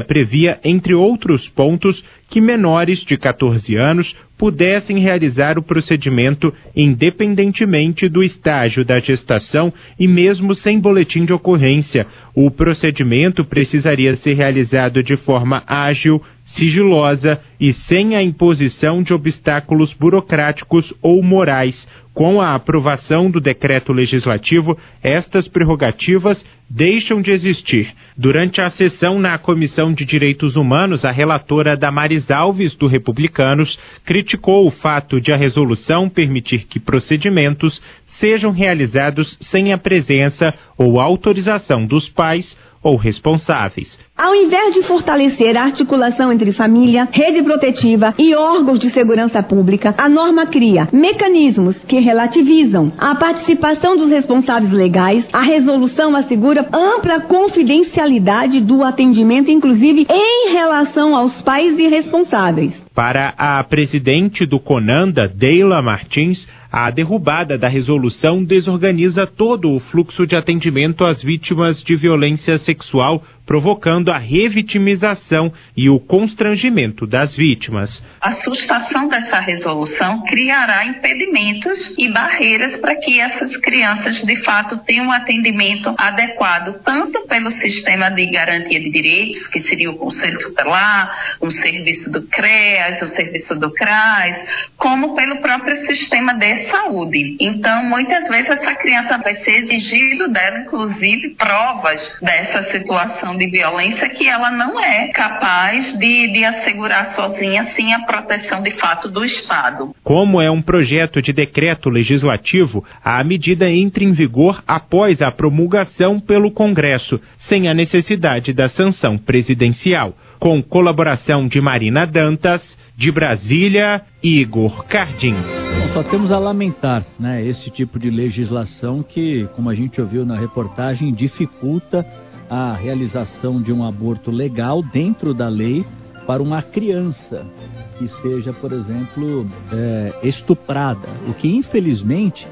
previa, entre outros pontos, que menores de 14 anos pudessem realizar o procedimento independentemente do estágio da gestação e mesmo sem boletim de ocorrência. O procedimento precisaria ser realizado de forma ágil, sigilosa e sem a imposição de obstáculos burocráticos ou morais. Com a aprovação do decreto legislativo, estas prerrogativas deixam de existir. Durante a sessão na Comissão de Direitos Humanos, a relatora Damares Alves, do Republicanos, criticou o fato de a resolução permitir que procedimentos sejam realizados sem a presença ou autorização dos pais ou responsáveis. Ao invés de fortalecer a articulação entre família, rede protetiva e órgãos de segurança pública, a norma cria mecanismos que relativizam a participação dos responsáveis legais. A resolução assegura ampla confidencialidade do atendimento, inclusive em relação aos pais e responsáveis. Para a presidente do CONANDA, Deila Martins, a derrubada da resolução desorganiza todo o fluxo de atendimento às vítimas de violência sexual, provocando a revitimização e o constrangimento das vítimas. A sustação dessa resolução criará impedimentos e barreiras para que essas crianças, de fato, tenham um atendimento adequado, tanto pelo sistema de garantia de direitos, que seria o Conselho Tutelar, o serviço do CREAS, o serviço do CRAS, como pelo próprio sistema de saúde. Então, muitas vezes, essa criança vai ser exigido dela, inclusive, provas dessa situação de violência que ela não é capaz de assegurar sozinha, sem a proteção de fato do Estado. Como é um projeto de decreto legislativo, a medida entra em vigor após a promulgação pelo Congresso, sem a necessidade da sanção presidencial. Com colaboração de Marina Dantas, de Brasília, Igor Cardim. Bom, só temos a lamentar, esse tipo de legislação que, como a gente ouviu na reportagem, dificulta a realização de um aborto legal dentro da lei para uma criança que seja, por exemplo, estuprada, o que infelizmente,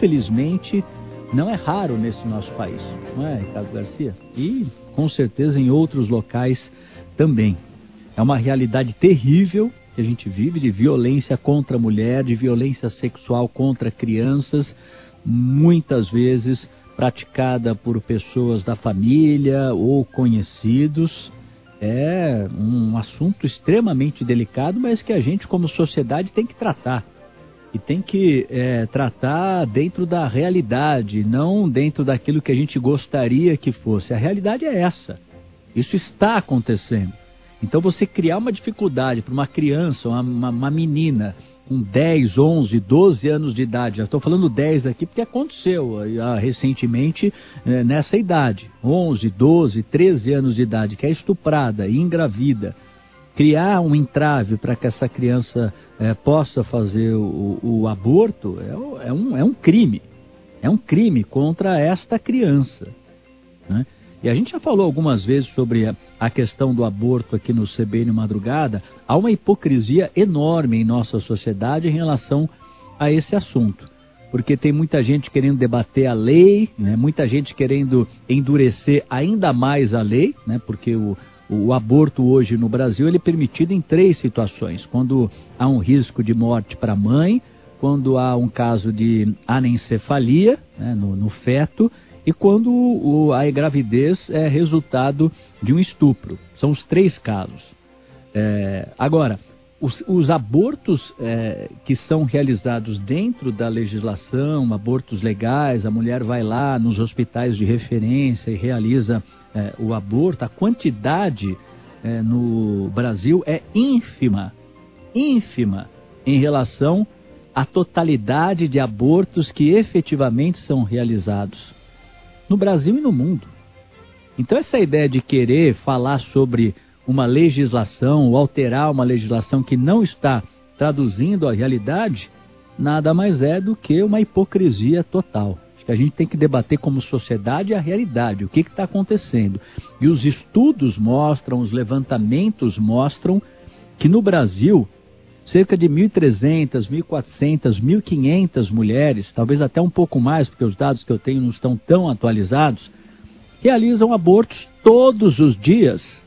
não é raro nesse nosso país, não é, Ricardo Garcia? E com certeza em outros locais também. É uma realidade terrível que a gente vive, de violência contra a mulher, de violência sexual contra crianças, muitas vezes praticada por pessoas da família ou conhecidos. É um assunto extremamente delicado, mas que a gente, como sociedade, tem que tratar. E tem que tratar dentro da realidade, não dentro daquilo que a gente gostaria que fosse. A realidade é essa. Isso está acontecendo. Então, você criar uma dificuldade para uma criança, uma menina com 10, 11, 12 anos de idade, já estou falando 10 aqui porque aconteceu recentemente nessa idade, 11, 12, 13 anos de idade, que é estuprada e engravida, criar um entrave para que essa criança possa fazer o aborto é um crime. É um crime contra esta criança, né? E a gente já falou algumas vezes sobre a questão do aborto aqui no CBN Madrugada. Há uma hipocrisia enorme em nossa sociedade em relação a esse assunto. Porque tem muita gente querendo debater a lei, muita gente querendo endurecer ainda mais a lei, porque o aborto hoje no Brasil ele é permitido em 3 situações. Quando há um risco de morte para a mãe, quando há um caso de anencefalia no feto, e quando a gravidez é resultado de um estupro. São os 3 casos. Agora, os abortos que são realizados dentro da legislação, abortos legais, a mulher vai lá nos hospitais de referência e realiza o aborto, a quantidade no Brasil é ínfima em relação à totalidade de abortos que efetivamente são realizados no Brasil e no mundo. Então essa ideia de querer falar sobre uma legislação ou alterar uma legislação que não está traduzindo a realidade, nada mais é do que uma hipocrisia total. Acho que a gente tem que debater como sociedade a realidade, o que está acontecendo. E os estudos mostram, os levantamentos mostram que no Brasil cerca de 1.300, 1.400, 1.500 mulheres, talvez até um pouco mais, porque os dados que eu tenho não estão tão atualizados, realizam abortos todos os dias.